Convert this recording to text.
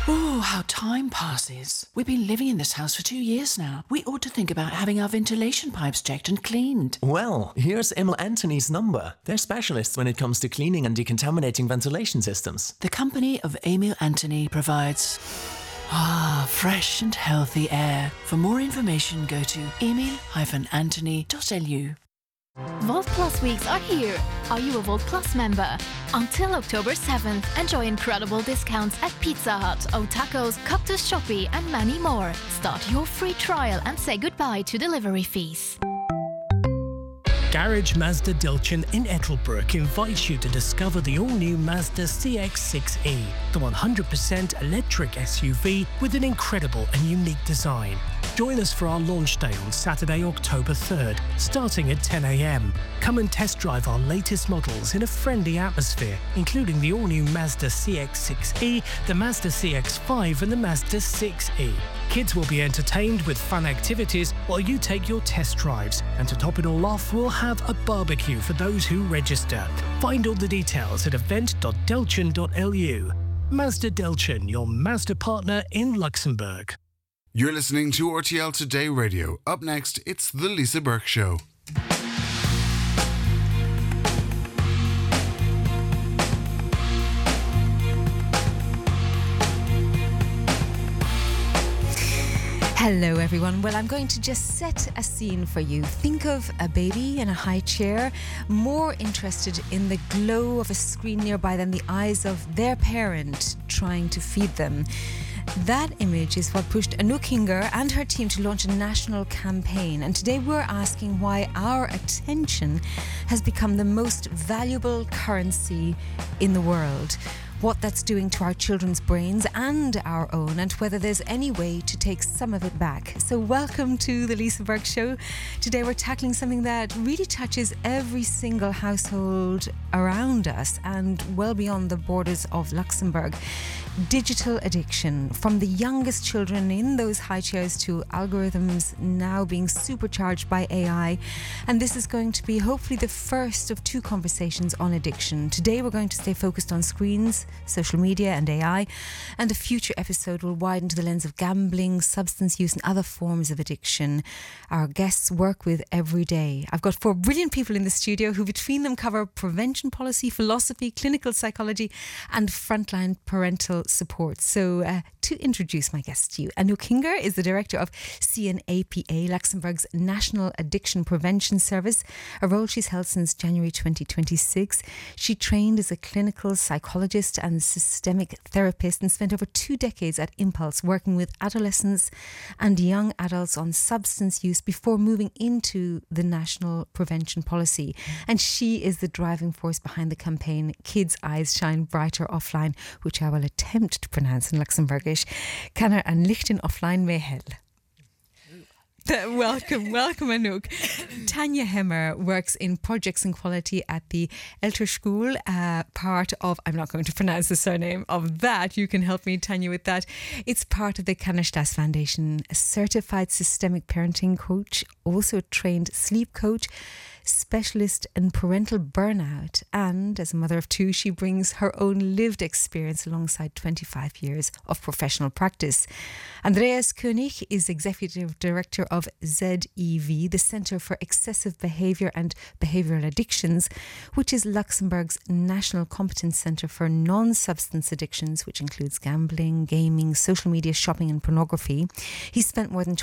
Oh, how time passes. We've been living in this house for 2 years now. We ought to think about having our ventilation pipes checked and cleaned. Well, here's Emil Anthony's number. They're specialists when it comes to cleaning and decontaminating ventilation systems. The company of Emil Anthony provides fresh and healthy air. For more information, go to emil-anthony.lu. Volt Plus weeks are here. Are you a Volt Plus member? Until October 7th, enjoy incredible discounts at Pizza Hut, Otakos, Cactus Shopee and many more. Start your free trial and say goodbye to delivery fees. Garage Mazda Dilchen in Ettelbruck invites you to discover the all-new Mazda CX-6e, the 100% electric SUV with an incredible and unique design. Join us for our launch day on Saturday, October 3rd, starting at 10 a.m. Come and test drive our latest models in a friendly atmosphere, including the all-new Mazda CX-6e, the Mazda CX-5 and the Mazda 6e. Kids will be entertained with fun activities while you take your test drives. And to top it all off, we'll have a barbecue for those who register. Find all the details at event.delchin.lu. Mazda Delchin, your Mazda partner in Luxembourg. You're listening to RTL Today Radio. Up next, it's The Lisa Burke Show. Hello everyone. Well, I'm going to just set a scene for you. Think of a baby in a high chair, more interested in the glow of a screen nearby than the eyes of their parent trying to feed them. That image is what pushed Anouk Hinger and her team to launch a national campaign. And today we're asking why our attention has become the most valuable currency in the world. What that's doing to our children's brains and our own, and whether there's any way to take some of it back. So welcome to the Lisa Burke Show. Today we're tackling something that really touches every single household around us and well beyond the borders of Luxembourg. Digital addiction, from the youngest children in those high chairs to algorithms now being supercharged by AI. And this is going to be hopefully the first of two conversations on addiction. Today we're going to stay focused on screens, social media and AI, and a future episode will widen to the lens of gambling, substance use and other forms of addiction our guests work with every day. I've got four brilliant people in the studio who between them cover prevention policy, philosophy, clinical psychology and frontline parental support. So to introduce my guest to you, Anouk Hinger is the director of CNAPA, Luxembourg's National Addiction Prevention Service, a role she's held since January 2026. She trained as a clinical psychologist and systemic therapist and spent over 2 decades at Impulse working with adolescents and young adults on substance use before moving into the national prevention policy. And she is the driving force behind the campaign Kids' Eyes Shine Brighter Offline, which I will attempt to pronounce in Luxembourgish. Canner an Lichten offline mee hel. Welcome Anouk. Tanya Hemmer works in projects and quality at the Elterschool, part of, I'm not going to pronounce the surname of that, you can help me, Tanya, with that. It's part of the Kannerstass Foundation, a certified systemic parenting coach, also a trained sleep coach, specialist in parental burnout, and as a mother of 2 she brings her own lived experience alongside 25 years of professional practice. Andreas König is executive director of ZEV, the Centre for Excessive Behaviour and Behavioural Addictions, which is Luxembourg's national competence centre for non-substance addictions, which includes gambling, gaming, social media, shopping and pornography. He's spent more than